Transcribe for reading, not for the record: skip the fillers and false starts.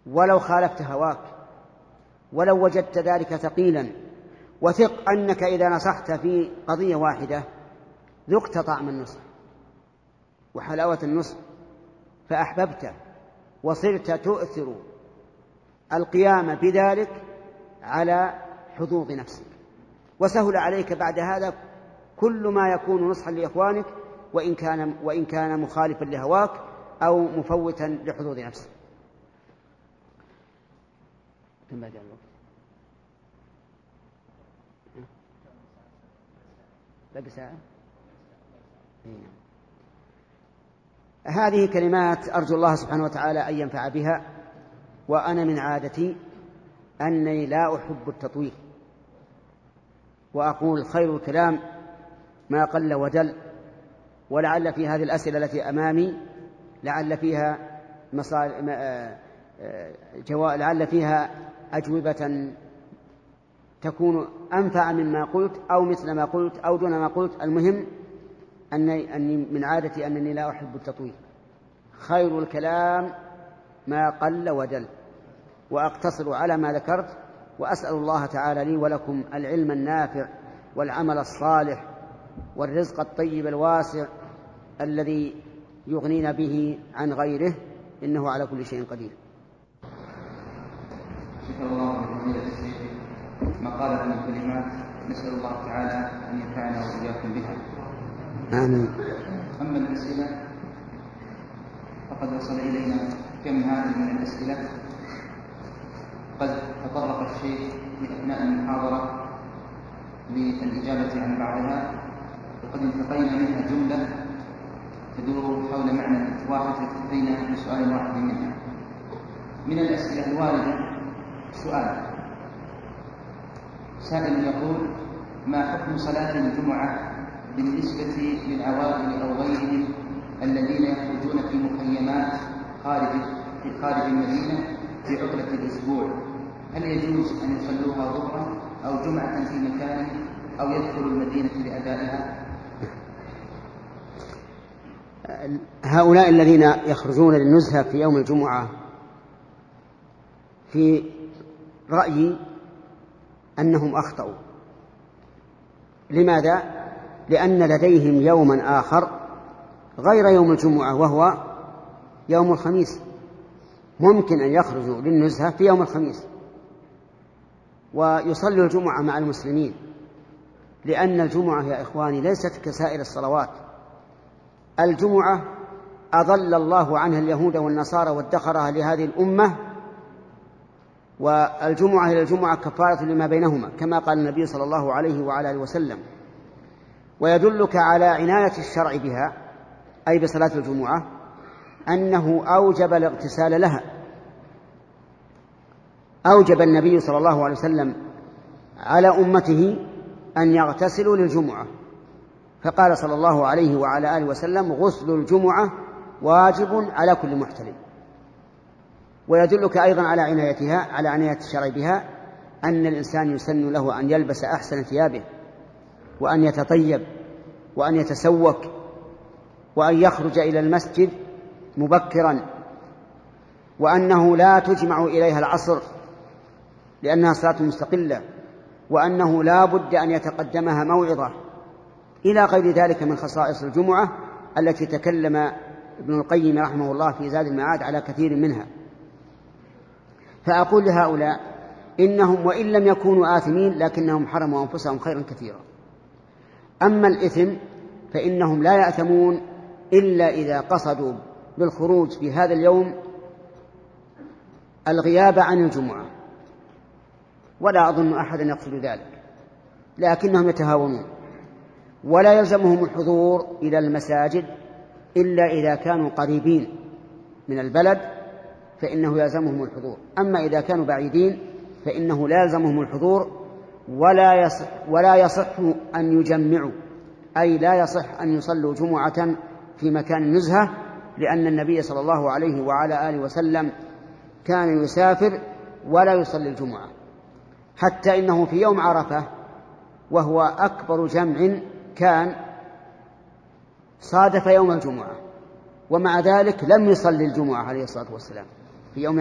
ولو خالفت هواك، ولو وجدت ذلك ثقيلا، وثق أنك إذا نصحت في قضية واحدة ذقت طعم النصح وحلاوة النصح فأحببته وصرت تؤثر القيام بذلك على حظوظ نفسك، وسهل عليك بعد هذا كل ما يكون نصحا لإخوانك وإن كان مخالفا لهواك أو مفوتا لحظوظ نفسك. كم بعد الوقت؟ باقي ساعة. هذه كلمات أرجو الله سبحانه وتعالى أن ينفع بها. وأنا من عادتي أني لا أحب التطويل، وأقول خير الكلام ما قل ودل، ولعل في هذه الأسئلة التي أمامي لعل فيها أجوبة تكون أنفع مما قلت أو مثل ما قلت أو دون ما قلت. المهم أني من عادتي أنني لا أحب التطويل، خير الكلام ما قل ودل، وأقتصر على ما ذكرت، وأسأل الله تعالى لي ولكم العلم النافع والعمل الصالح والرزق الطيب الواسع الذي يغنينا به عن غيره، إنه على كل شيء قدير. شكر الله لفضيلة الشيخ ما قال من الكلمات، نسأل الله تعالى أن ينفعنا وإياكم بها. آمين. أما الأسئلة فقد وصل إلينا كم هذه من الأسئلة، قد تطرق الشيخ في أثناء المحاضرة للإجابة عن بعضها، وقد انتقينا منها جملة تدور حول معنى واحد واكتفينا بسؤال واحد منها. من الأسئلة الواردة سؤال سائل يقول: ما حكم صلاة الجمعة بالنسبة للعوائل أو غيرهم الذين يخرجون في مخيمات خارج المدينة في عطلة الأسبوع؟ هل يجوز أن يصلوها ظهرا أو جمعة في مكان أو يدخلوا المدينة لأدائها؟ هؤلاء الذين يخرجون للنزهة في يوم الجمعة في رأيي أنهم أخطأوا. لماذا؟ لأن لديهم يوما آخر غير يوم الجمعة وهو يوم الخميس، ممكن أن يخرجوا للنزهة في يوم الخميس ويصلوا الجمعة مع المسلمين، لأن الجمعة يا إخواني ليست كسائر الصلوات. الجمعة أضل الله عنها اليهود والنصارى وادخرها لهذه الأمة، والجمعة إلى الجمعة كفارة لما بينهما كما قال النبي صلى الله عليه وعلى آله وسلم. ويدلك على عناية الشرع بها أي بصلاة الجمعة أنه أوجب الاغتسال لها. أوجب النبي صلى الله عليه وسلم على أمته أن يغتسلوا للجمعة، فقال صلى الله عليه وعلى آله وسلم: غسل الجمعة واجب على كل محتلم. ويدلك أيضا على عنايتها، على عناية الشرع بها، أن الإنسان يسن له أن يلبس أحسن ثيابه وأن يتطيب وأن يتسوك وأن يخرج إلى المسجد مبكرا، وأنه لا تجمع إليها العصر لأنها صلاة مستقلة، وأنه لا بد أن يتقدمها موعظة، إلى غير ذلك من خصائص الجمعة التي تكلم ابن القيم رحمه الله في زاد المعاد على كثير منها. فأقول لهؤلاء إنهم وإن لم يكونوا آثمين لكنهم حرموا أنفسهم خيرا كثيرا. أما الإثم فإنهم لا يأثمون إلا إذا قصدوا بالخروج في هذا اليوم الغياب عن الجمعة، ولا أظن أحدا يقصد ذلك، لكنهم يتهاونون. ولا يلزمهم الحضور إلى المساجد إلا إذا كانوا قريبين من البلد فإنه يلزمهم الحضور. أما إذا كانوا بعيدين فإنه لا يلزمهم الحضور، ولا يصح أن يجمعوا، أي لا يصح أن يصلوا جمعة في مكان نزهة، لأن النبي صلى الله عليه وعلى آله وسلم كان يسافر ولا يصلي الجمعة، حتى إنه في يوم عرفة وهو أكبر جمع كان صادف يوم الجمعة، ومع ذلك لم يصلي الجمعة عليه الصلاة والسلام في يوم